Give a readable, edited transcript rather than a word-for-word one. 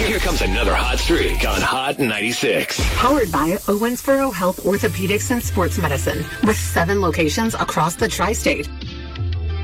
Here comes another hot streak on Hot 96. Powered by Owensboro Health Orthopedics and Sports Medicine, with 7 locations across the tri-state.